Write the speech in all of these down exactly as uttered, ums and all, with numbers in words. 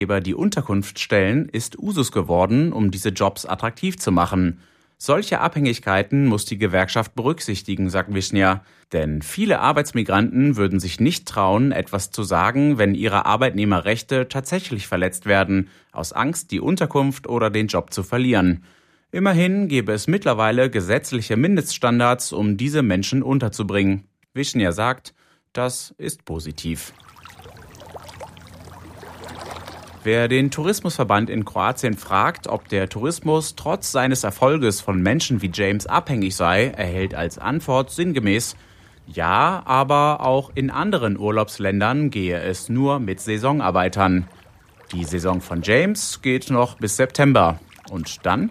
Die Unterkunft stellen, ist Usus geworden, um diese Jobs attraktiv zu machen. Solche Abhängigkeiten muss die Gewerkschaft berücksichtigen, sagt Wisnia. Denn viele Arbeitsmigranten würden sich nicht trauen, etwas zu sagen, wenn ihre Arbeitnehmerrechte tatsächlich verletzt werden, aus Angst, die Unterkunft oder den Job zu verlieren. Immerhin gäbe es mittlerweile gesetzliche Mindeststandards, um diese Menschen unterzubringen. Wisnia sagt, das ist positiv. Wer den Tourismusverband in Kroatien fragt, ob der Tourismus trotz seines Erfolges von Menschen wie James abhängig sei, erhält als Antwort sinngemäß: Ja, aber auch in anderen Urlaubsländern gehe es nur mit Saisonarbeitern. Die Saison von James geht noch bis September. Und dann?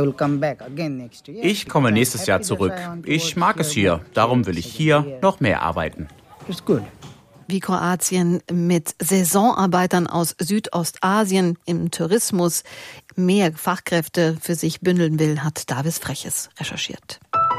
Ich komme nächstes Jahr zurück. Ich mag es hier, darum will ich hier noch mehr arbeiten. Wie Kroatien mit Saisonarbeitern aus Südostasien im Tourismus mehr Fachkräfte für sich bündeln will, hat Davis Freches recherchiert.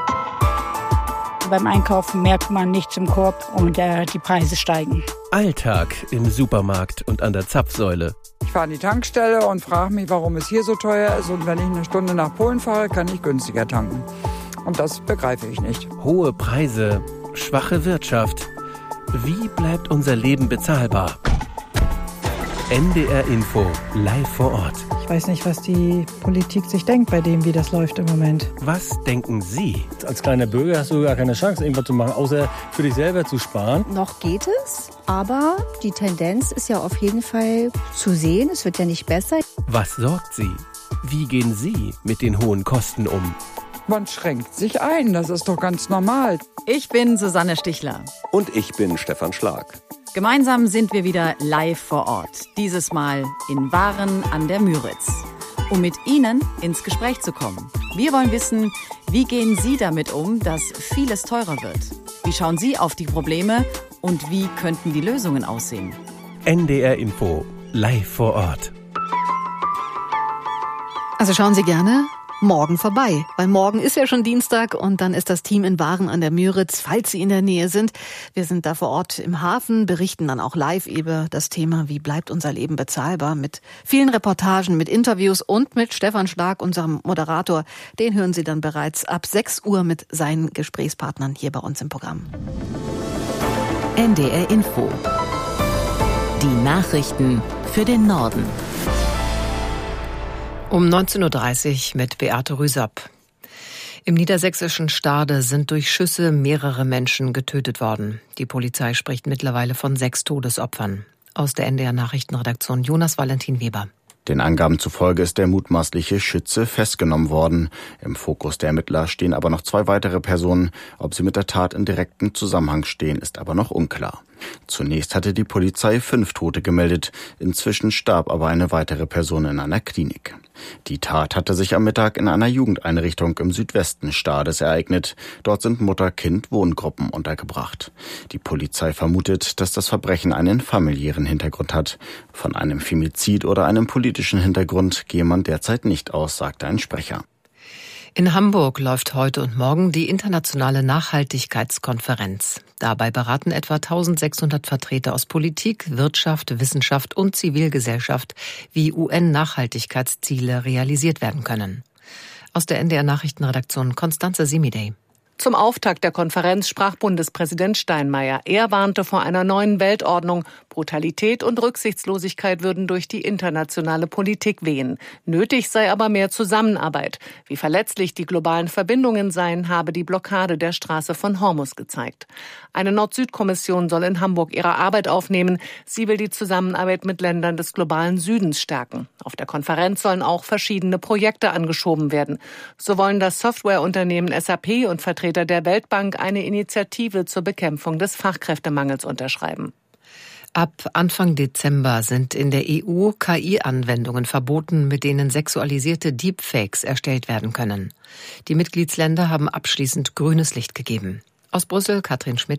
Beim Einkaufen merkt man nichts im Korb und äh, die Preise steigen. Alltag im Supermarkt und an der Zapfsäule. Ich fahre an die Tankstelle und frage mich, warum es hier so teuer ist. Und wenn ich eine Stunde nach Polen fahre, kann ich günstiger tanken. Und das begreife ich nicht. Hohe Preise, schwache Wirtschaft. Wie bleibt unser Leben bezahlbar? N D R Info, live vor Ort. Ich weiß nicht, was die Politik sich denkt bei dem, wie das läuft im Moment. Was denken Sie? Als kleiner Bürger hast du gar keine Chance, irgendwas zu machen, außer für dich selber zu sparen. Noch geht es, aber die Tendenz ist ja auf jeden Fall zu sehen. Es wird ja nicht besser. Was sorgt Sie? Wie gehen Sie mit den hohen Kosten um? Man schränkt sich ein, das ist doch ganz normal. Ich bin Susanne Stichler. Und ich bin Stefan Schlag. Gemeinsam sind wir wieder live vor Ort. Dieses Mal in Waren an der Müritz. Um mit Ihnen ins Gespräch zu kommen. Wir wollen wissen, wie gehen Sie damit um, dass vieles teurer wird? Wie schauen Sie auf die Probleme und wie könnten die Lösungen aussehen? N D R Info, live vor Ort. Also schauen Sie gerne morgen vorbei, weil morgen ist ja schon Dienstag und dann ist das Team in Waren an der Müritz, falls Sie in der Nähe sind. Wir sind da vor Ort im Hafen, berichten dann auch live über das Thema, wie bleibt unser Leben bezahlbar, mit vielen Reportagen, mit Interviews und mit Stefan Schlag, unserem Moderator. Den hören Sie dann bereits ab sechs Uhr mit seinen Gesprächspartnern hier bei uns im Programm. N D R Info. Die Nachrichten für den Norden. Um neunzehn Uhr dreißig mit Beate Rüsapp. Im niedersächsischen Stade sind durch Schüsse mehrere Menschen getötet worden. Die Polizei spricht mittlerweile von sechs Todesopfern. Aus der N D R-Nachrichtenredaktion Jonas Valentin Weber. Den Angaben zufolge ist der mutmaßliche Schütze festgenommen worden. Im Fokus der Ermittler stehen aber noch zwei weitere Personen. Ob sie mit der Tat in direktem Zusammenhang stehen, ist aber noch unklar. Zunächst hatte die Polizei fünf Tote gemeldet. Inzwischen starb aber eine weitere Person in einer Klinik. Die Tat hatte sich am Mittag in einer Jugendeinrichtung im Südwesten Stades ereignet. Dort sind Mutter-Kind-Wohngruppen untergebracht. Die Polizei vermutet, dass das Verbrechen einen familiären Hintergrund hat. Von einem Femizid oder einem politischen Hintergrund gehe man derzeit nicht aus, sagte ein Sprecher. In Hamburg läuft heute und morgen die internationale Nachhaltigkeitskonferenz. Dabei beraten etwa eintausendsechshundert Vertreter aus Politik, Wirtschaft, Wissenschaft und Zivilgesellschaft, wie U N-Nachhaltigkeitsziele realisiert werden können. Aus der N D R-Nachrichtenredaktion Constanze Simidey. Zum Auftakt der Konferenz sprach Bundespräsident Steinmeier. Er warnte vor einer neuen Weltordnung. Brutalität und Rücksichtslosigkeit würden durch die internationale Politik wehen. Nötig sei aber mehr Zusammenarbeit. Wie verletzlich die globalen Verbindungen seien, habe die Blockade der Straße von Hormuz gezeigt. Eine Nord-Süd-Kommission soll in Hamburg ihre Arbeit aufnehmen. Sie will die Zusammenarbeit mit Ländern des globalen Südens stärken. Auf der Konferenz sollen auch verschiedene Projekte angeschoben werden. So wollen das Softwareunternehmen S A P und Vertreter der Weltbank eine Initiative zur Bekämpfung des Fachkräftemangels unterschreiben. Ab Anfang Dezember sind in der E U K I-Anwendungen verboten, mit denen sexualisierte Deepfakes erstellt werden können. Die Mitgliedsländer haben abschließend grünes Licht gegeben. Aus Brüssel, Katrin Schmidt.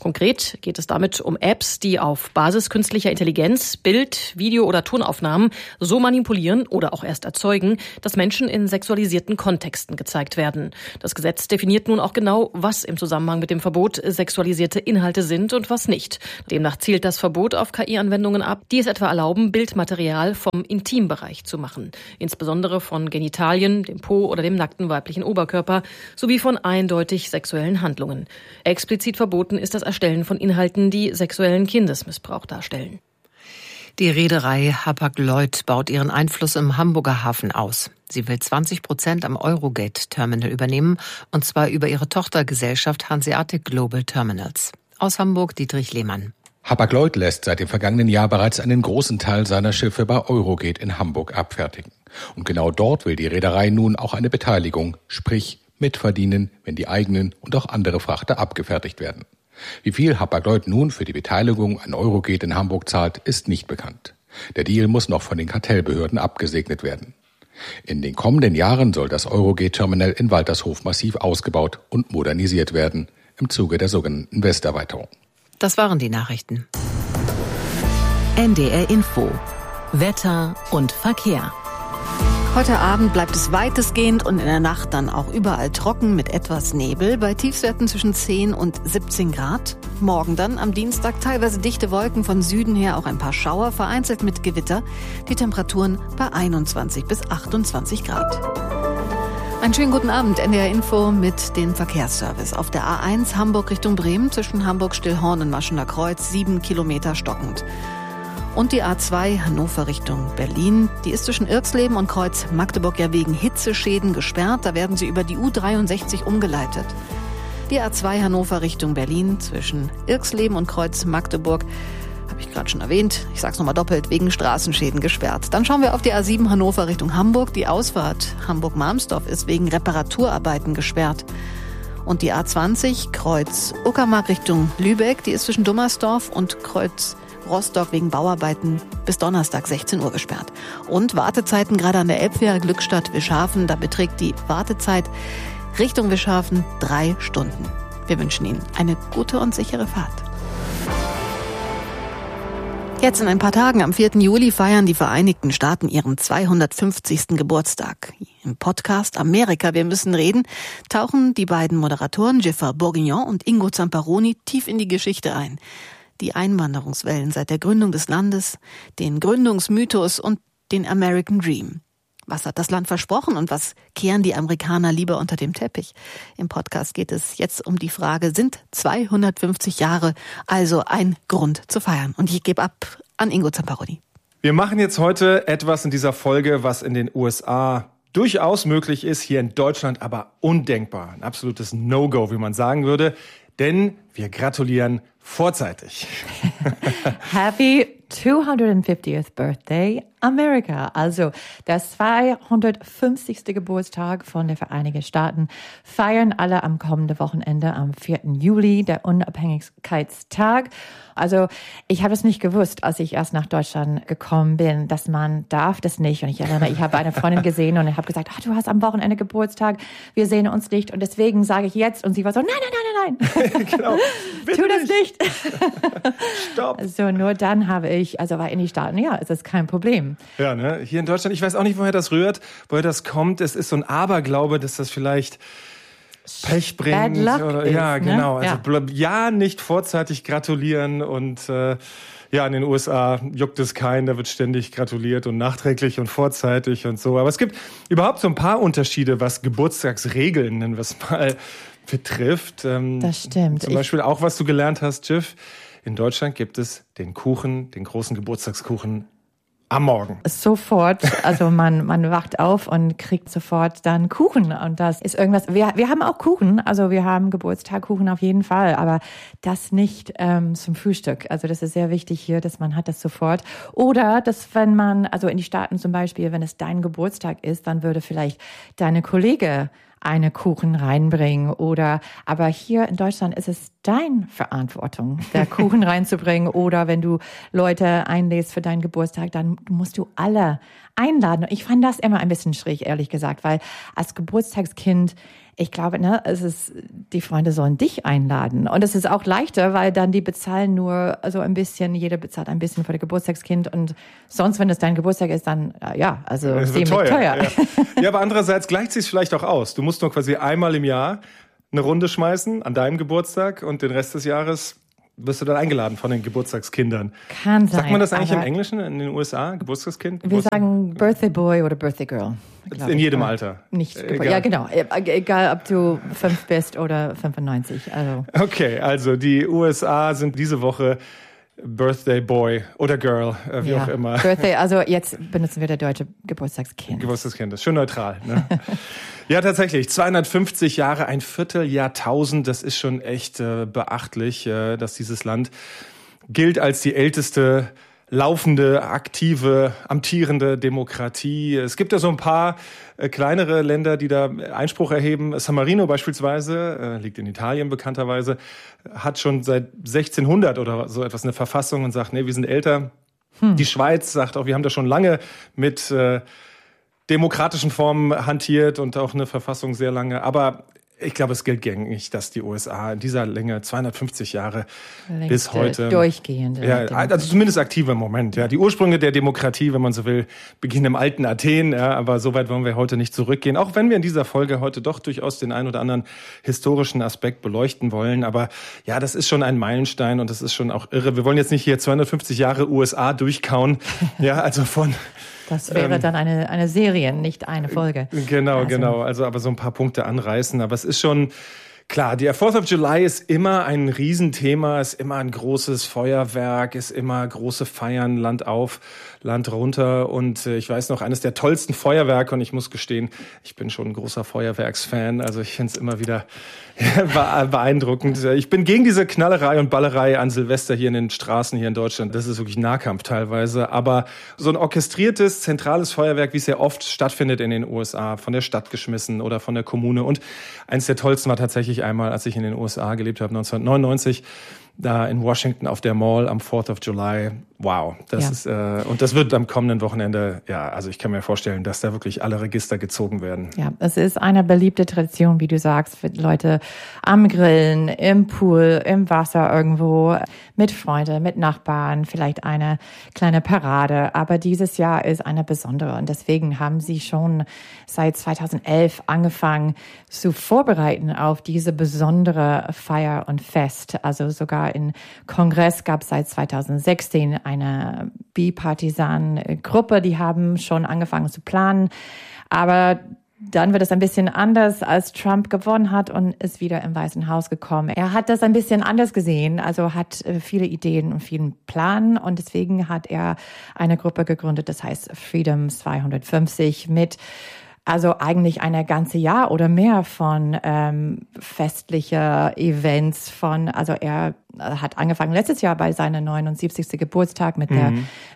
Konkret geht es damit um Apps, die auf Basis künstlicher Intelligenz Bild-, Video- oder Tonaufnahmen so manipulieren oder auch erst erzeugen, dass Menschen in sexualisierten Kontexten gezeigt werden. Das Gesetz definiert nun auch genau, was im Zusammenhang mit dem Verbot sexualisierte Inhalte sind und was nicht. Demnach zielt das Verbot auf K I-Anwendungen ab, die es etwa erlauben, Bildmaterial vom Intimbereich zu machen. Insbesondere von Genitalien, dem Po oder dem nackten weiblichen Oberkörper sowie von eindeutig sexuellen Handlungen. Explizit verboten ist das Erstellen von Inhalten, die sexuellen Kindesmissbrauch darstellen. Die Reederei Hapag-Lloyd baut ihren Einfluss im Hamburger Hafen aus. Sie will zwanzig Prozent am Eurogate-Terminal übernehmen, und zwar über ihre Tochtergesellschaft Hanseatic Global Terminals. Aus Hamburg Dietrich Lehmann. Hapag-Lloyd lässt seit dem vergangenen Jahr bereits einen großen Teil seiner Schiffe bei Eurogate in Hamburg abfertigen. Und genau dort will die Reederei nun auch eine Beteiligung, sprich mitverdienen, wenn die eigenen und auch andere Frachter abgefertigt werden. Wie viel Hapag-Lloyd nun für die Beteiligung an Eurogate in Hamburg zahlt, ist nicht bekannt. Der Deal muss noch von den Kartellbehörden abgesegnet werden. In den kommenden Jahren soll das Eurogate-Terminal in Waltershof massiv ausgebaut und modernisiert werden, im Zuge der sogenannten Westerweiterung. Das waren die Nachrichten. N D R Info. Wetter und Verkehr. Heute Abend bleibt es weitestgehend und in der Nacht dann auch überall trocken mit etwas Nebel, bei Tiefstwerten zwischen zehn und siebzehn Grad. Morgen dann am Dienstag teilweise dichte Wolken, von Süden her auch ein paar Schauer, vereinzelt mit Gewitter. Die Temperaturen bei einundzwanzig bis achtundzwanzig Grad. Einen schönen guten Abend, N D R Info mit dem Verkehrsservice. Auf der A eins Hamburg Richtung Bremen zwischen Hamburg-Stillhorn und Maschener Kreuz sieben Kilometer stockend. Und die A zwei Hannover Richtung Berlin, die ist zwischen Irxleben und Kreuz Magdeburg ja wegen Hitzeschäden gesperrt. Da werden sie über die U dreiundsechzig umgeleitet. Die A zwei Hannover Richtung Berlin zwischen Irxleben und Kreuz Magdeburg, habe ich gerade schon erwähnt, ich sag's nochmal doppelt, wegen Straßenschäden gesperrt. Dann schauen wir auf die A sieben Hannover Richtung Hamburg. Die Ausfahrt Hamburg-Marmsdorf ist wegen Reparaturarbeiten gesperrt. Und die A zwanzig Kreuz Uckermark Richtung Lübeck, die ist zwischen Dummersdorf und Kreuz Rostock wegen Bauarbeiten bis Donnerstag sechzehn Uhr gesperrt. Und Wartezeiten gerade an der Elbfähre Glückstadt-Wischhafen, da beträgt die Wartezeit Richtung Wischhafen drei Stunden. Wir wünschen Ihnen eine gute und sichere Fahrt. Jetzt in ein paar Tagen, am vierten Juli, feiern die Vereinigten Staaten ihren zweihundertfünfzigsten Geburtstag. Im Podcast Amerika, wir müssen reden, tauchen die beiden Moderatoren Jiffer Bourguignon und Ingo Zamparoni tief in die Geschichte ein. Die Einwanderungswellen seit der Gründung des Landes, den Gründungsmythos und den American Dream. Was hat das Land versprochen und was kehren die Amerikaner lieber unter dem Teppich? Im Podcast geht es jetzt um die Frage, sind zweihundertfünfzig Jahre also ein Grund zu feiern? Und ich gebe ab an Ingo Zamparoni. Wir machen jetzt heute etwas in dieser Folge, was in den U S A durchaus möglich ist, hier in Deutschland aber undenkbar. Ein absolutes No-Go, wie man sagen würde. Denn wir gratulieren vorzeitig. Happy zweihundertfünfzigste Birthday America. Also der zweihundertfünfzigste Geburtstag von den Vereinigten Staaten feiern alle am kommenden Wochenende am vierten Juli, der Unabhängigkeitstag. Also ich habe es nicht gewusst, als ich erst nach Deutschland gekommen bin, dass man darf das nicht. Und ich erinnere, ich habe eine Freundin gesehen und ich habe gesagt, oh, du hast am Wochenende Geburtstag, wir sehen uns nicht. Und deswegen sage ich jetzt. Und sie war so, nein, nein, nein, nein, nein. Genau. Tu das nicht. Stopp. Also nur dann habe ich, also war in die Staaten, ja, es ist kein Problem. Ja, ne? Hier in Deutschland, ich weiß auch nicht, woher das rührt, woher das kommt. Es ist so ein Aberglaube, dass das vielleicht Pech bringt. Bad luck oder, ist, ja, genau. Ne? Also ja. ja, nicht vorzeitig gratulieren und äh, ja, in den U S A juckt es keinen, da wird ständig gratuliert und nachträglich und vorzeitig und so. Aber es gibt überhaupt so ein paar Unterschiede, was Geburtstagsregeln, nennen wir es mal, betrifft. Ähm, das stimmt. Zum Beispiel auch, was du gelernt hast, Jiff. In Deutschland gibt es den Kuchen, den großen Geburtstagskuchen am Morgen. Sofort, also man man wacht auf und kriegt sofort dann Kuchen und das ist irgendwas. Wir wir haben auch Kuchen, also wir haben Geburtstagkuchen auf jeden Fall, aber das nicht ähm, zum Frühstück. Also das ist sehr wichtig hier, dass man hat das sofort. Oder dass wenn man, also in die Staaten zum Beispiel, wenn es dein Geburtstag ist, dann würde vielleicht deine Kollege eine Kuchen reinbringen oder, aber hier in Deutschland ist es deine Verantwortung, der Kuchen reinzubringen oder wenn du Leute einlädst für deinen Geburtstag, dann musst du alle einladen. Ich fand das immer ein bisschen schräg, ehrlich gesagt, weil als Geburtstagskind Ich glaube, ne, es ist, die Freunde sollen dich einladen. Und es ist auch leichter, weil dann die bezahlen nur so ein bisschen, jeder bezahlt ein bisschen für das Geburtstagskind. Und sonst, wenn es dein Geburtstag ist, dann, ja, also ziemlich teuer. teuer. Ja. ja, aber andererseits gleicht sich vielleicht auch aus. Du musst nur quasi einmal im Jahr eine Runde schmeißen an deinem Geburtstag und den Rest des Jahres wirst du dann eingeladen von den Geburtstagskindern. Kann sein. Sagt man das eigentlich im Englischen, in den U S A, Geburtstagskind? Wir Geburtstag? sagen Birthday Boy oder Birthday Girl. In jedem ich. Alter? Nicht, egal. Ja, genau. Egal, ob du fünf bist oder fünfundneunzig. Also. Okay, also die U S A sind diese Woche Birthday Boy oder Girl, wie ja. auch immer. Birthday, also jetzt benutzen wir der deutsche Geburtstagskind. Geburtstagskind, das ist schön neutral. Ne? Ja, tatsächlich. zweihundertfünfzig Jahre, ein Vierteljahrtausend. Das ist schon echt äh, beachtlich, äh, dass dieses Land gilt als die älteste laufende, aktive, amtierende Demokratie. Es gibt ja so ein paar äh, kleinere Länder, die da Einspruch erheben. San Marino beispielsweise, äh, liegt in Italien bekannterweise, hat schon seit sechzehnhundert oder so etwas eine Verfassung und sagt, nee, wir sind älter. Hm. Die Schweiz sagt auch, wir haben da schon lange mit äh, demokratischen Formen hantiert und auch eine Verfassung sehr lange. Aber ich glaube, es gilt gängig, dass die U S A in dieser Länge zweihundertfünfzig Jahre Längste bis heute durchgehende. Ja, also zumindest aktive im Moment. Ja, die Ursprünge der Demokratie, wenn man so will, beginnen im alten Athen. Ja, aber so weit wollen wir heute nicht zurückgehen. Auch wenn wir in dieser Folge heute doch durchaus den ein oder anderen historischen Aspekt beleuchten wollen. Aber ja, das ist schon ein Meilenstein und das ist schon auch irre. Wir wollen jetzt nicht hier zweihundertfünfzig Jahre U S A durchkauen. Ja, also von Das wäre dann eine, eine Serie, nicht eine Folge. Genau, also. genau. Also aber so ein paar Punkte anreißen. Aber es ist schon klar, der Fourth of July ist immer ein Riesenthema, ist immer ein großes Feuerwerk, ist immer große Feiern, Land auf, Land runter. Und äh, ich weiß noch, eines der tollsten Feuerwerke, und ich muss gestehen, ich bin schon ein großer Feuerwerksfan. Also ich finde es immer wieder beeindruckend. Ich bin gegen diese Knallerei und Ballerei an Silvester hier in den Straßen hier in Deutschland. Das ist wirklich Nahkampf teilweise. Aber so ein orchestriertes, zentrales Feuerwerk, wie es ja oft stattfindet in den U S A, von der Stadt geschmissen oder von der Kommune. Und eins der tollsten war tatsächlich einmal, als ich in den U S A gelebt habe, neunzehnhundertneunundneunzig, da in Washington auf der Mall am Fourth of July. Wow, das ja. ist äh, und das wird am kommenden Wochenende, ja, also ich kann mir vorstellen, dass da wirklich alle Register gezogen werden. Ja, es ist eine beliebte Tradition, wie du sagst, für Leute am Grillen, im Pool, im Wasser irgendwo, mit Freunden, mit Nachbarn, vielleicht eine kleine Parade. Aber dieses Jahr ist eine besondere und deswegen haben sie schon seit zweitausendelf angefangen zu vorbereiten auf diese besondere Feier und Fest. Also sogar im Kongress gab es seit zweitausendsechzehn eine Bipartisan-Gruppe, die haben schon angefangen zu planen. Aber dann wird es ein bisschen anders, als Trump gewonnen hat und ist wieder im Weißen Haus gekommen. Er hat das ein bisschen anders gesehen, also hat viele Ideen und vielen Plan und deswegen hat er eine Gruppe gegründet, das heißt Freedom zweihundertfünfzig mit also eigentlich ein ganze Jahr oder mehr von ähm, festlicher Events von, also er hat angefangen letztes Jahr bei seinem neunundsiebzigsten Geburtstag mit mhm. der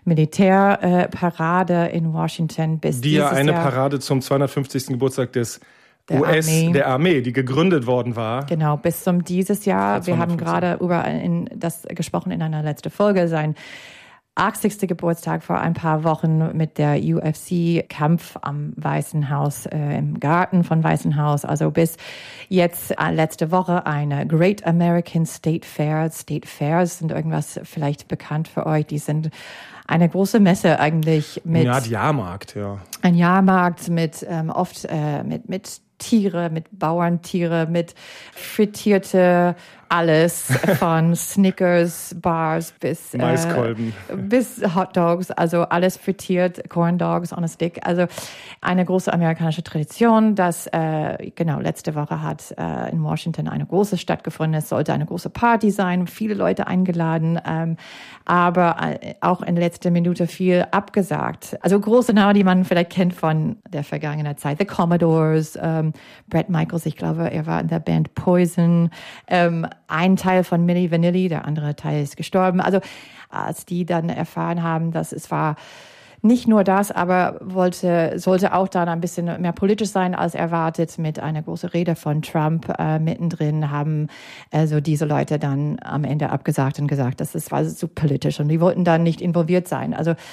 Militärparade äh, in Washington bis Die ja eine Jahr Parade zum zweihundertfünfzigsten Geburtstag des Der U S, Armee. der Armee, die gegründet worden war. Genau, bis zum dieses Jahr. Wir haben gerade über in, das gesprochen in einer letzten Folge, sein achtzigsten Geburtstag vor ein paar Wochen mit der U F C-Kampf am Weißen Haus, äh, im Garten von Weißen Haus. Also bis jetzt äh, letzte Woche eine Great American State Fair. State Fairs sind irgendwas vielleicht bekannt für euch. Die sind eine große Messe eigentlich mit... Ja, die Jahrmarkt, ja. Ein Jahrmarkt mit ähm, oft äh, mit mit Tiere, mit Bauerntiere, mit frittierte alles von Snickers, Bars bis Maiskolben, äh, bis Hot Dogs, also alles frittiert, Corn Dogs on a Stick. Also eine große amerikanische Tradition, das äh, genau letzte Woche hat äh, in Washington eine große stattgefunden. Es sollte eine große Party sein, viele Leute eingeladen, ähm, aber äh, auch in letzter Minute viel abgesagt. Also große Namen, die man vielleicht kennt von der vergangenen Zeit, The Commodores, ähm, Bret Michaels, ich glaube, er war in der Band Poison. Ähm, ein Teil von Milli Vanilli, der andere Teil ist gestorben. Also als die dann erfahren haben, dass es war nicht nur das, aber wollte sollte auch dann ein bisschen mehr politisch sein als erwartet mit einer großen Rede von Trump äh, mittendrin, haben also diese Leute dann am Ende abgesagt und gesagt, das ist war so politisch und die wollten dann nicht involviert sein. Also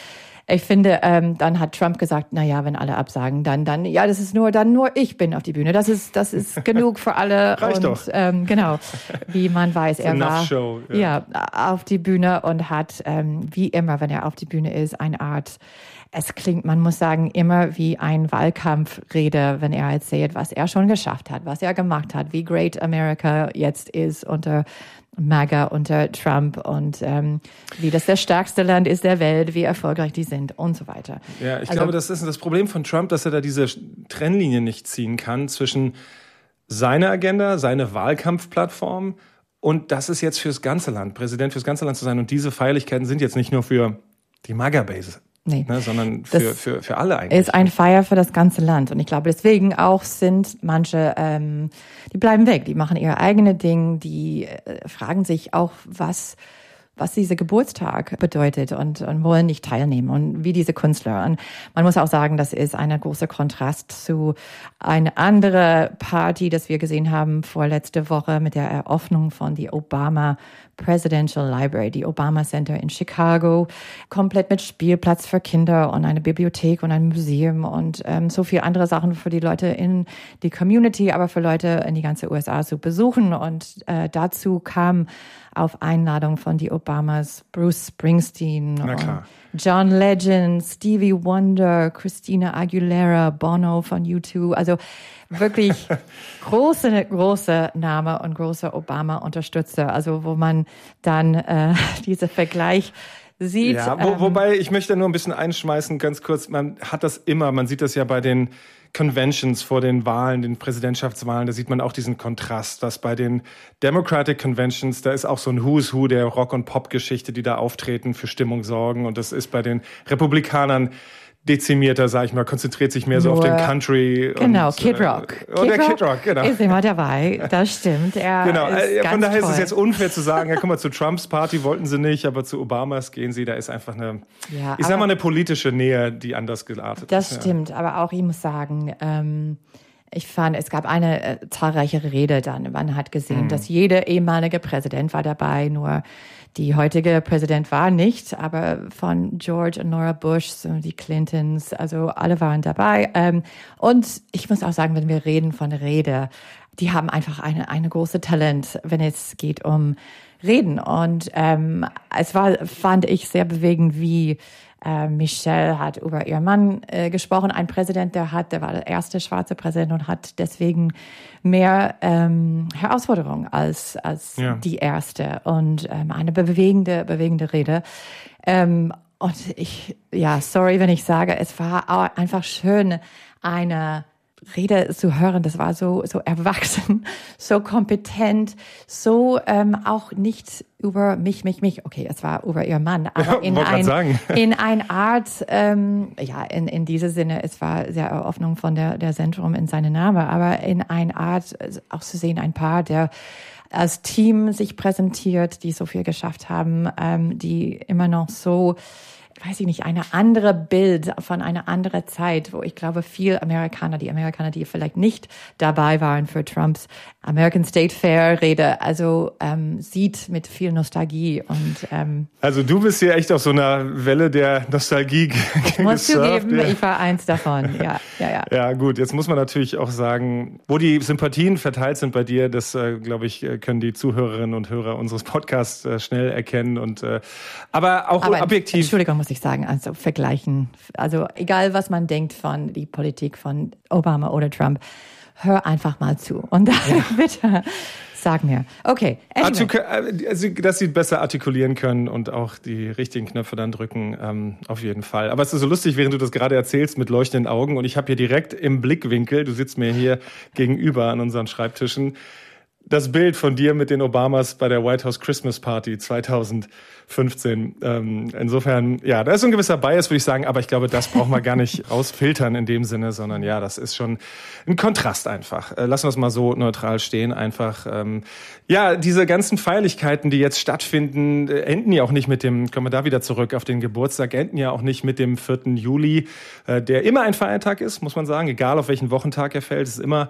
ich finde, ähm, dann hat Trump gesagt, na ja, wenn alle absagen, dann, dann, ja, das ist nur, dann nur ich bin auf die Bühne. Das ist, das ist genug für alle. Reicht und, doch. Ähm, genau, wie man weiß, er war Show, ja. ja auf die Bühne und hat, ähm, wie immer, wenn er auf die Bühne ist, eine Art. Es klingt, man muss sagen, immer wie ein Wahlkampfrede, wenn er erzählt, was er schon geschafft hat, was er gemacht hat, wie great America jetzt ist unter MAGA, unter Trump und ähm, wie das das stärkste Land ist der Welt, wie erfolgreich die sind und so weiter. Ja, ich also, glaube, das ist das Problem von Trump, dass er da diese Trennlinie nicht ziehen kann zwischen seiner Agenda, seine Wahlkampfplattform und das ist jetzt fürs ganze Land, Präsident fürs ganze Land zu sein. Und diese Feierlichkeiten sind jetzt nicht nur für die MAGA-Base. Nee, ne, sondern für, für, für alle eigentlich. Ist ein Feier für das ganze Land. Und ich glaube, deswegen auch sind manche, ähm, die bleiben weg, die machen ihr eigene Ding, die äh, fragen sich auch, was was dieser Geburtstag bedeutet und, und wollen nicht teilnehmen und wie diese Künstler. Und man muss auch sagen, das ist ein großer Kontrast zu einer anderen Party, das wir gesehen haben vorletzte Woche mit der Eröffnung von die Obama Presidential Library, die Obama Center in Chicago, komplett mit Spielplatz für Kinder und eine Bibliothek und ein Museum und ähm, so viel andere Sachen für die Leute in die Community, aber für Leute in die ganze U S A zu besuchen. Und äh, dazu kam auf Einladung von die Obamas Bruce Springsteen, und John Legend, Stevie Wonder, Christina Aguilera, Bono von U zwei. Also wirklich große, große Name und große Obama-Unterstützer. Also wo man dann äh, dieser Vergleich sieht. Ja, wo, wobei ich möchte nur ein bisschen einschmeißen, ganz kurz. Man hat das immer, man sieht das ja bei den Conventions vor den Wahlen, den Präsidentschaftswahlen, da sieht man auch diesen Kontrast, dass bei den Democratic Conventions, da ist auch so ein Who's Who der Rock- und Pop-Geschichte, die da auftreten, für Stimmung sorgen. Und das ist bei den Republikanern dezimierter, sag ich mal, konzentriert sich mehr so Nur, auf den Country. Genau, und, Kid Rock. Äh, Kid, Rock Kid Rock, genau. Ist immer dabei, das stimmt. Er genau, ist äh, ganz von daher toll. ist es jetzt unfair zu sagen, ja, guck mal, zu Trumps Party wollten sie nicht, aber zu Obamas gehen sie, da ist einfach eine, ja, ich sag mal, eine politische Nähe, die anders geartet das ist. Das stimmt, ja. Aber auch ich muss sagen, ähm, ich fand, es gab eine äh, zahlreiche Rede dann. Man hat gesehen, mhm. dass jeder ehemalige Präsident war dabei, nur die heutige Präsident war nicht, aber von George und Nora Bush, so die Clintons, also alle waren dabei. Ähm, und ich muss auch sagen, wenn wir reden von Rede, die haben einfach eine, eine große Talent, wenn es geht um Reden. Und ähm, es war, fand ich, sehr bewegend, wie äh, Michelle hat über ihren Mann äh, gesprochen, ein Präsident, der hat, der war der erste schwarze Präsident und hat deswegen mehr ähm, Herausforderungen als als ja. die erste und ähm, eine bewegende bewegende Rede. Ähm, und ich, ja, sorry, wenn ich sage, es war auch einfach schön, eine Rede zu hören, das war so so erwachsen, so kompetent, so ähm, auch nicht über mich, mich, mich. Okay, es war über ihr Mann, aber in ja, ein in ein Art, ähm, ja, in in diesem Sinne, es war sehr Eröffnung von der der Zentrum in seine Name, aber in ein Art auch zu sehen, ein Paar, der als Team sich präsentiert, die so viel geschafft haben, ähm, die immer noch so, weiß ich nicht, eine andere Bild von einer anderen Zeit, wo ich glaube, viel Amerikaner, die Amerikaner, die vielleicht nicht dabei waren für Trumps American State Fair Rede, also ähm, sieht mit viel Nostalgie und ähm, also du bist hier echt auf so einer Welle der Nostalgie ich muss zugeben, ja. Ich war eins davon, ja, ja, ja. Ja, gut, jetzt muss man natürlich auch sagen, wo die Sympathien verteilt sind bei dir, das äh, glaube ich, können die Zuhörerinnen und Hörer unseres Podcasts äh, schnell erkennen und äh, aber auch aber, objektiv. Entschuldigung, muss ich sagen, also vergleichen, also egal was man denkt von die Politik von Obama oder Trump, hör einfach mal zu und dann ja. bitte sag mir. Okay. Anyway. Also, dass sie besser artikulieren können und auch die richtigen Knöpfe dann drücken, ähm, auf jeden Fall. Aber es ist so lustig, während du das gerade erzählst mit leuchtenden Augen und ich habe hier direkt im Blickwinkel, du sitzt mir hier gegenüber an unseren Schreibtischen, das Bild von dir mit den Obamas bei der White House Christmas Party zweitausendfünfzehn. Ähm, insofern, ja, da ist so ein gewisser Bias, würde ich sagen, aber ich glaube, das braucht man gar nicht rausfiltern in dem Sinne, sondern ja, das ist schon ein Kontrast einfach. Äh, lassen wir es mal so neutral stehen, einfach. Ähm, ja, diese ganzen Feierlichkeiten, die jetzt stattfinden, äh, enden ja auch nicht mit dem, kommen wir da wieder zurück auf den Geburtstag, enden ja auch nicht mit dem vierten Juli, äh, der immer ein Feiertag ist, muss man sagen, egal auf welchen Wochentag er fällt, ist immer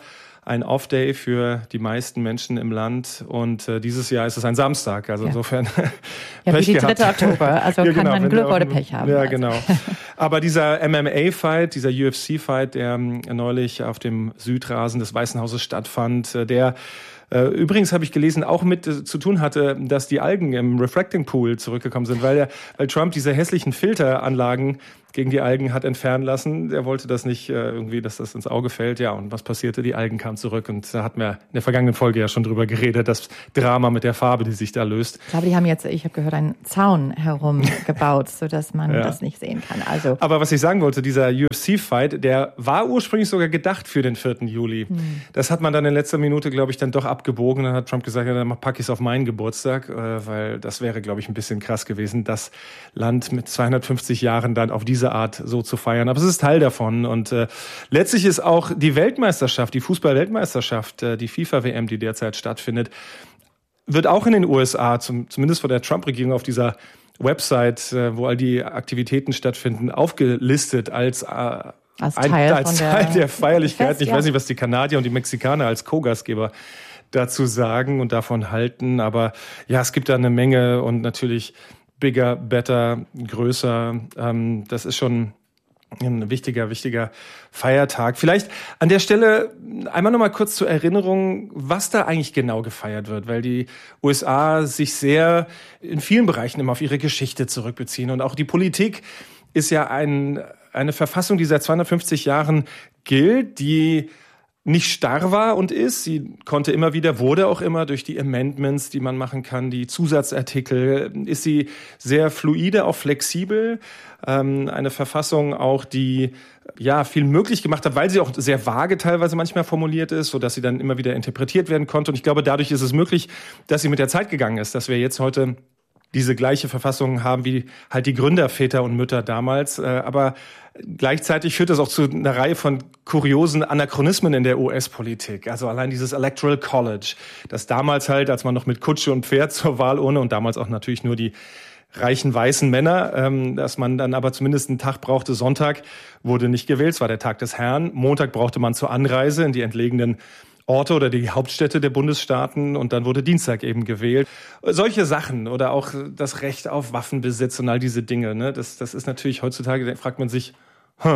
ein Off-Day für die meisten Menschen im Land. Und äh, dieses Jahr ist es ein Samstag. Also ja. insofern ja, Pech wie die gehabt. dritte Oktober. Also ja, kann genau, man Glück oder Pech haben. Ja, also. genau. Aber dieser M M A-Fight, dieser U F C-Fight, der ähm, neulich auf dem Südrasen des Weißen Hauses stattfand, äh, der äh, übrigens habe ich gelesen, auch mit äh, zu tun hatte, dass die Algen im Refracting Pool zurückgekommen sind, weil, der, weil Trump diese hässlichen Filteranlagen gegen die Algen hat entfernen lassen. Er wollte das nicht äh, irgendwie, dass das ins Auge fällt. Ja, und was passierte? Die Algen kamen zurück. Und da hatten wir in der vergangenen Folge ja schon drüber geredet, das Drama mit der Farbe, die sich da löst. Ich glaube, die haben jetzt, ich habe gehört, einen Zaun herum gebaut, sodass man ja. das nicht sehen kann. Also. Aber was ich sagen wollte, dieser U F C-Fight, der war ursprünglich sogar gedacht für den vierten Juli. Hm. Das hat man dann in letzter Minute, glaube ich, dann doch abgebogen. Dann hat Trump gesagt, ja, dann packe ich es auf meinen Geburtstag, äh, weil das wäre, glaube ich, ein bisschen krass gewesen, das Land mit zweihundertfünfzig Jahren dann auf diese Art so zu feiern. Aber es ist Teil davon. Und äh, letztlich ist auch die Weltmeisterschaft, die Fußball-Weltmeisterschaft, äh, die FIFA-W M, die derzeit stattfindet, wird auch in den U S A, zum, zumindest von der Trump-Regierung auf dieser Website, äh, wo all die Aktivitäten stattfinden, aufgelistet als, äh, als ein, Teil, als von Teil der, der Feierlichkeiten. Fest, ich ja. weiß nicht, was die Kanadier und die Mexikaner als Co-Gastgeber dazu sagen und davon halten. Aber ja, es gibt da eine Menge und natürlich bigger, better, größer. Ähm, das ist schon ein wichtiger, wichtiger Feiertag. Vielleicht an der Stelle einmal noch mal kurz zur Erinnerung, was da eigentlich genau gefeiert wird, weil die U S A sich sehr in vielen Bereichen immer auf ihre Geschichte zurückbeziehen. Und auch die Politik ist ja ein, eine Verfassung, die seit zweihundertfünfzig Jahren gilt, die nicht starr war und ist. Sie konnte immer wieder, wurde auch immer durch die Amendments, die man machen kann, die Zusatzartikel, ist sie sehr fluide, auch flexibel. Ähm, eine Verfassung auch, die ja viel möglich gemacht hat, weil sie auch sehr vage teilweise manchmal formuliert ist, sodass sie dann immer wieder interpretiert werden konnte. Und ich glaube, dadurch ist es möglich, dass sie mit der Zeit gegangen ist, dass wir jetzt heute diese gleiche Verfassung haben wie halt die Gründerväter und Mütter damals. Aber gleichzeitig führt das auch zu einer Reihe von kuriosen Anachronismen in der U S-Politik. Also allein dieses Electoral College, das damals halt, als man noch mit Kutsche und Pferd zur Wahlurne und damals auch natürlich nur die reichen weißen Männer, ähm, dass man dann aber zumindest einen Tag brauchte. Sonntag wurde nicht gewählt, es war der Tag des Herrn. Montag brauchte man zur Anreise in die entlegenen Orte oder die Hauptstädte der Bundesstaaten und dann wurde Dienstag eben gewählt. Solche Sachen oder auch das Recht auf Waffenbesitz und all diese Dinge, ne? Das, das ist natürlich heutzutage, da fragt man sich, huh,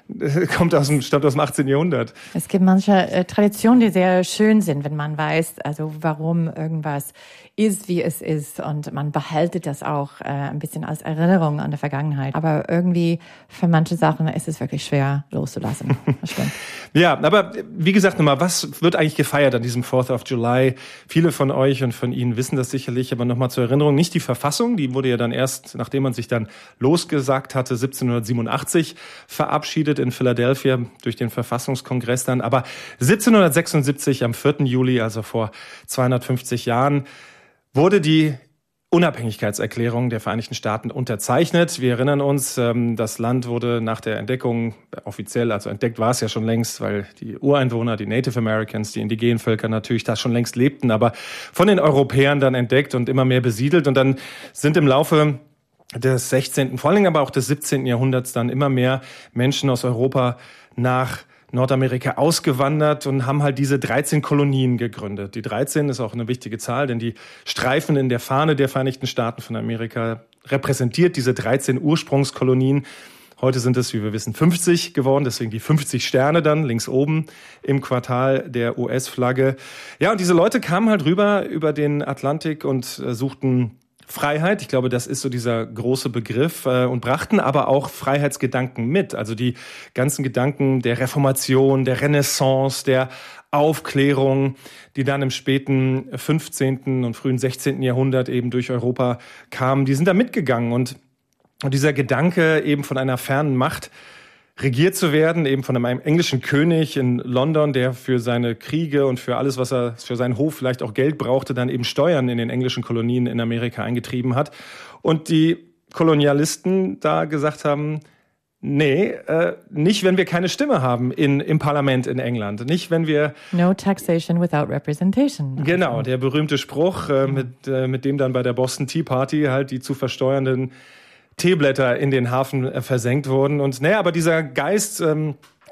kommt aus dem, stammt aus dem achtzehnten Jahrhundert. Es gibt manche äh, Traditionen, die sehr schön sind, wenn man weiß, also warum irgendwas ist, wie es ist und man behaltet das auch äh, ein bisschen als Erinnerung an die Vergangenheit. Aber irgendwie für manche Sachen ist es wirklich schwer loszulassen. Das stimmt. Ja, aber wie gesagt nochmal, was wird eigentlich gefeiert an diesem fourth of July? Viele von euch und von Ihnen wissen das sicherlich, aber nochmal zur Erinnerung, nicht die Verfassung, die wurde ja dann erst, nachdem man sich dann losgesagt hatte, siebzehnhundertsiebenundachtzig verabschiedet in Philadelphia durch den Verfassungskongress dann, aber siebzehnhundertsechsundsiebzig am vierten Juli, also vor zweihundertfünfzig Jahren, wurde die Unabhängigkeitserklärung der Vereinigten Staaten unterzeichnet. Wir erinnern uns, das Land wurde nach der Entdeckung offiziell, also entdeckt war es ja schon längst, weil die Ureinwohner, die Native Americans, die indigenen Völker natürlich da schon längst lebten, aber von den Europäern dann entdeckt und immer mehr besiedelt. Und dann sind im Laufe des sechzehnten, vor allem aber auch des siebzehnten Jahrhunderts dann immer mehr Menschen aus Europa nach Nordamerika ausgewandert und haben halt diese dreizehn Kolonien gegründet. Die dreizehn ist auch eine wichtige Zahl, denn die Streifen in der Fahne der Vereinigten Staaten von Amerika repräsentiert diese dreizehn Ursprungskolonien. Heute sind es, wie wir wissen, fünfzig geworden, deswegen die fünfzig Sterne dann links oben im Quartal der U S-Flagge. Ja, und diese Leute kamen halt rüber über den Atlantik und äh, suchten Freiheit, ich glaube, das ist so dieser große Begriff, äh, und brachten aber auch Freiheitsgedanken mit. Also die ganzen Gedanken der Reformation, der Renaissance, der Aufklärung, die dann im späten fünfzehnten und frühen sechzehnten Jahrhundert eben durch Europa kamen, die sind da mitgegangen. Und, und dieser Gedanke eben von einer fernen Macht regiert zu werden, eben von einem englischen König in London, der für seine Kriege und für alles, was er für seinen Hof vielleicht auch Geld brauchte, dann eben Steuern in den englischen Kolonien in Amerika eingetrieben hat. Und die Kolonialisten da gesagt haben, nee, äh, nicht, wenn wir keine Stimme haben in, im Parlament in England. Nicht, wenn wir... No taxation without representation. Genau, der berühmte Spruch, äh, mit, äh, mit dem dann bei der Boston Tea Party halt die zu versteuernden Teeblätter in den Hafen äh, versenkt wurden. Und naja, aber dieser Geist ähm,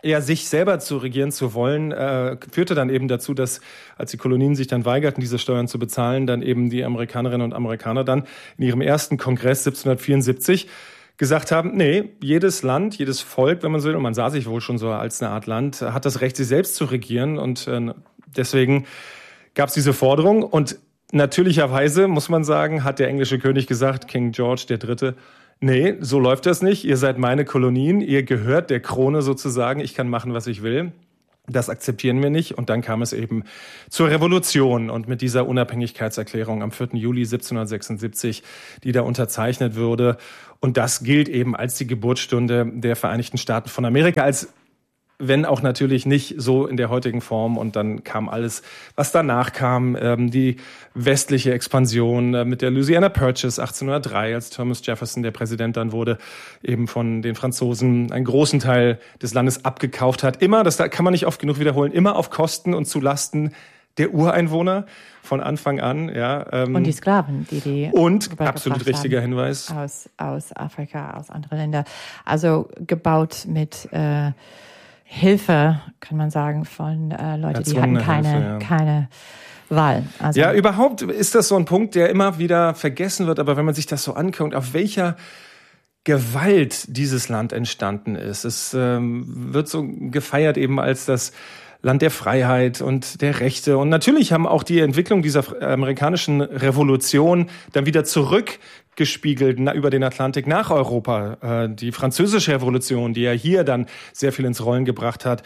ja, sich selber zu regieren zu wollen, äh, führte dann eben dazu, dass, als die Kolonien sich dann weigerten, diese Steuern zu bezahlen, dann eben die Amerikanerinnen und Amerikaner dann in ihrem ersten Kongress siebzehnhundertvierundsiebzig gesagt haben, nee, jedes Land, jedes Volk, wenn man so will, und man sah sich wohl schon so als eine Art Land, hat das Recht, sich selbst zu regieren. Und äh, deswegen gab es diese Forderung. Und natürlicherweise, muss man sagen, hat der englische König gesagt, King George der Dritte, nee, so läuft das nicht. Ihr seid meine Kolonien, ihr gehört der Krone sozusagen. Ich kann machen, was ich will. Das akzeptieren wir nicht. Und dann kam es eben zur Revolution und mit dieser Unabhängigkeitserklärung am vierten Juli siebzehnhundertsechsundsiebzig, die da unterzeichnet wurde. Und das gilt eben als die Geburtsstunde der Vereinigten Staaten von Amerika, als wenn auch natürlich nicht so in der heutigen Form. Und dann kam alles, was danach kam, ähm, die westliche Expansion äh, mit der Louisiana Purchase achtzehnhundertdrei, als Thomas Jefferson, der Präsident dann wurde, eben von den Franzosen einen großen Teil des Landes abgekauft hat. Immer, das kann man nicht oft genug wiederholen, immer auf Kosten und zu Lasten der Ureinwohner von Anfang an. Ja, ähm, und die Sklaven, die die Und, absolut richtiger Hinweis. Aus, aus Afrika, aus anderen Ländern. Also gebaut mit äh, Hilfe, kann man sagen, von äh, Leuten, die hatten keine, Hilfe, ja. keine Wahl. Also ja, überhaupt ist das so ein Punkt, der immer wieder vergessen wird. Aber wenn man sich das so anguckt, auf welcher Gewalt dieses Land entstanden ist. Es ähm, wird so gefeiert eben als das Land der Freiheit und der Rechte. Und natürlich haben auch die Entwicklung dieser amerikanischen Revolution dann wieder zurückgespiegelt über den Atlantik nach Europa. Die französische Revolution, die ja hier dann sehr viel ins Rollen gebracht hat,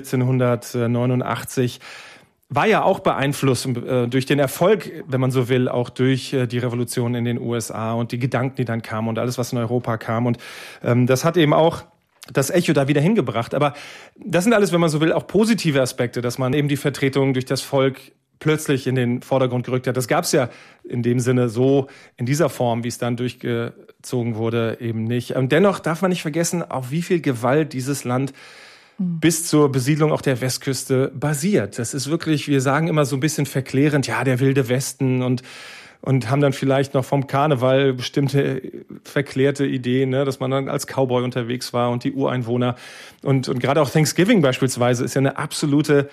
siebzehnhundertneunundachtzig, war ja auch beeinflusst durch den Erfolg, wenn man so will, auch durch die Revolution in den U S A und die Gedanken, die dann kamen und alles, was in Europa kam. Und das hat eben auch das Echo da wieder hingebracht. Aber das sind alles, wenn man so will, auch positive Aspekte, dass man eben die Vertretung durch das Volk plötzlich in den Vordergrund gerückt hat. Das gab es ja in dem Sinne so in dieser Form, wie es dann durchgezogen wurde, eben nicht. Und dennoch darf man nicht vergessen, auf wie viel Gewalt dieses Land mhm. bis zur Besiedlung auch der Westküste basiert. Das ist wirklich, wir sagen immer so ein bisschen verklärend, ja, der wilde Westen und Und haben dann vielleicht noch vom Karneval bestimmte verklärte Ideen, ne, dass man dann als Cowboy unterwegs war und die Ureinwohner. Und, und gerade auch Thanksgiving beispielsweise ist ja eine absolute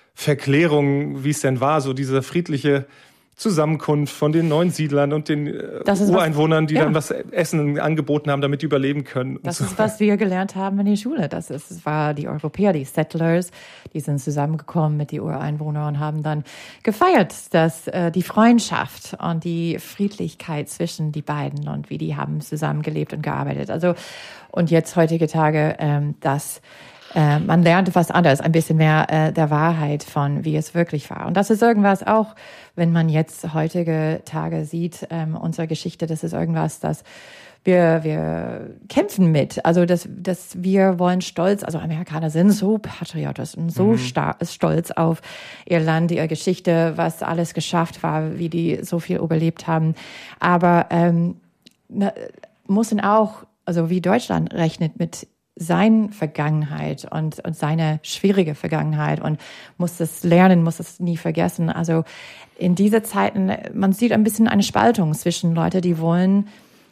Verklärung, wie es denn war, so diese friedliche Zusammenkunft von den neuen Siedlern und den äh, Ureinwohnern, die was, ja. dann was Essen angeboten haben, damit die überleben können. Das so. ist, was wir gelernt haben in der Schule. Das ist, es war die Europäer, die Settlers, die sind zusammengekommen mit den Ureinwohnern und haben dann gefeiert, dass äh, die Freundschaft und die Friedlichkeit zwischen die beiden und wie die haben zusammengelebt und gearbeitet. Also und jetzt heutige Tage, ähm, dass Äh, man lernt was anderes, ein bisschen mehr äh, der Wahrheit von, wie es wirklich war. Und das ist irgendwas auch, wenn man jetzt heutige Tage sieht, ähm, unsere Geschichte, das ist irgendwas, das wir wir kämpfen mit. Also dass dass wir wollen stolz, also Amerikaner sind so patriotisch und so mhm. star- stolz auf ihr Land, ihre Geschichte, was alles geschafft war, wie die so viel überlebt haben. Aber ähm, na, müssen auch, also wie Deutschland rechnet mit seine Vergangenheit und, und seine schwierige Vergangenheit und muss es lernen, muss es nie vergessen. Also in dieser Zeiten, man sieht ein bisschen eine Spaltung zwischen Leuten, die wollen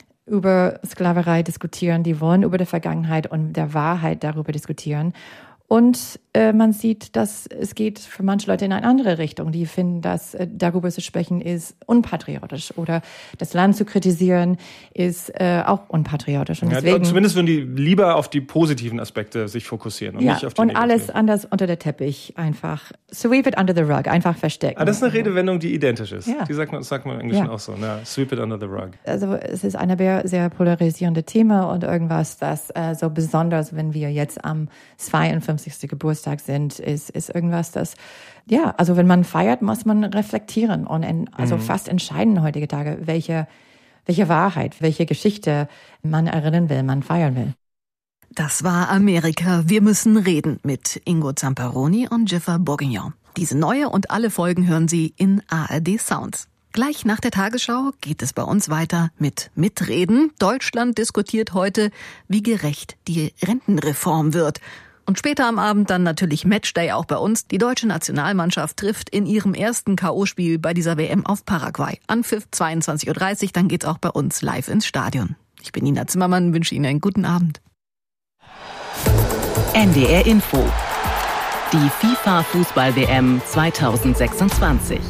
über Sklaverei diskutieren, die wollen über die Vergangenheit und der Wahrheit darüber diskutieren. Und äh, man sieht, dass es geht für manche Leute in eine andere Richtung. Die finden, dass äh, darüber zu sprechen ist unpatriotisch oder das Land zu kritisieren ist äh, auch unpatriotisch. Und ja, deswegen, zumindest würden die lieber auf die positiven Aspekte sich fokussieren und ja, nicht auf die und negativen. alles anders unter der Teppich einfach sweep it under the rug, einfach verstecken. Ah, das ist eine Redewendung, die identisch ist. Ja. Die sagt man, sagt man im Englischen ja. auch so. Na, sweep it under the rug. Also es ist ein sehr, sehr polarisierendes Thema und irgendwas, das äh, so besonders, wenn wir jetzt am zweiundfünfzigsten Geburtstag sind, ist, ist irgendwas, das, ja, also wenn man feiert, muss man reflektieren und in, also mhm. fast entscheiden heutige Tage, welche, welche Wahrheit, welche Geschichte man erinnern will, man feiern will. Das war Amerika. Wir müssen reden mit Ingo Zamperoni und Jiffer Bourguignon. Diese neue und alle Folgen hören Sie in A R D Sounds. Gleich nach der Tagesschau geht es bei uns weiter mit Mitreden. Deutschland diskutiert heute, wie gerecht die Rentenreform wird. Und später am Abend dann natürlich Matchday auch bei uns. Die deutsche Nationalmannschaft trifft in ihrem ersten K O-Spiel bei dieser W M auf Paraguay. Anpfiff zweiundzwanzig Uhr dreißig, dann geht's auch bei uns live ins Stadion. Ich bin Nina Zimmermann, wünsche Ihnen einen guten Abend. N D R Info. Die FIFA-Fußball-W M zweitausendsechsundzwanzig.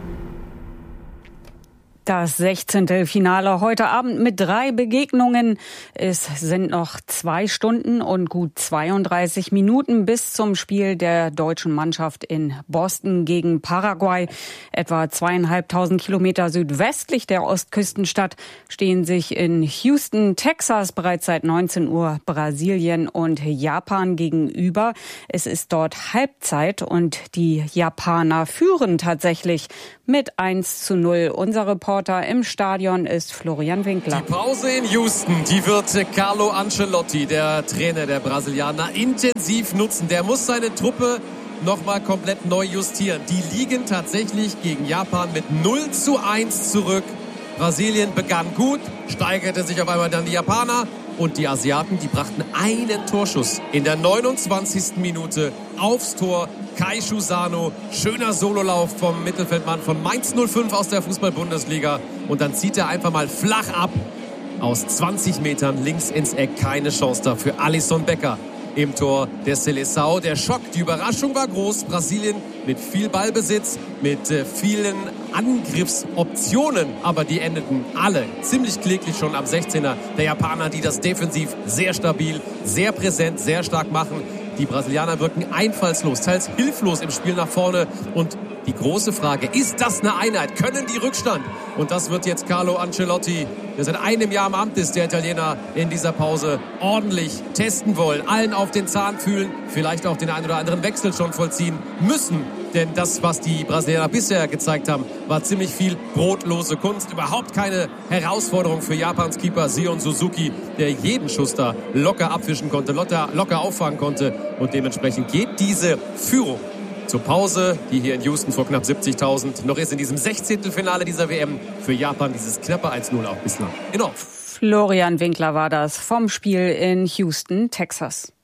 Das sechzehnte Finale heute Abend mit drei Begegnungen. Es sind noch zwei Stunden und gut zweiunddreißig Minuten bis zum Spiel der deutschen Mannschaft in Boston gegen Paraguay. Etwa zweieinhalbtausend Kilometer südwestlich der Ostküstenstadt stehen sich in Houston, Texas bereits seit neunzehn Uhr Brasilien und Japan gegenüber. Es ist dort Halbzeit und die Japaner führen tatsächlich mit eins zu null. Unser Reporter im Stadion ist Florian Winkler. Die Pause in Houston, die wird Carlo Ancelotti, der Trainer der Brasilianer, intensiv nutzen. Der muss seine Truppe nochmal komplett neu justieren. Die liegen tatsächlich gegen Japan mit null zu eins zurück. Brasilien begann gut, steigerte sich auf einmal dann die Japaner. Und die Asiaten, die brachten einen Torschuss in der neunundzwanzigsten Minute aufs Tor. Keishu Sano, schöner Sololauf vom Mittelfeldmann von Mainz null fünf aus der Fußball-Bundesliga. Und dann zieht er einfach mal flach ab. Aus zwanzig Metern links ins Eck, keine Chance da für Alisson Becker im Tor der Seleção. Der Schock, die Überraschung war groß. Brasilien mit viel Ballbesitz, mit äh, vielen Angriffsoptionen. Aber die endeten alle ziemlich kläglich schon am sechzehner der Japaner, die das defensiv sehr stabil, sehr präsent, sehr stark machen. Die Brasilianer wirken einfallslos, teils hilflos im Spiel nach vorne. Und die große Frage, ist das eine Einheit? Können die Rückstand? Und das wird jetzt Carlo Ancelotti, der seit einem Jahr im Amt ist, der Italiener, in dieser Pause ordentlich testen wollen. Allen auf den Zahn fühlen, vielleicht auch den einen oder anderen Wechsel schon vollziehen müssen. Denn das, was die Brasilianer bisher gezeigt haben, war ziemlich viel brotlose Kunst. Überhaupt keine Herausforderung für Japans Keeper Sion Suzuki, der jeden Schuss da locker abwischen konnte, locker, locker auffangen konnte. Und dementsprechend geht diese Führung zur Pause, die hier in Houston vor knapp siebzigtausend noch ist, in diesem sechzehnten Finale dieser W M für Japan, dieses knappe eins null auch bislang. Enorm. Florian Winkler war das vom Spiel in Houston, Texas.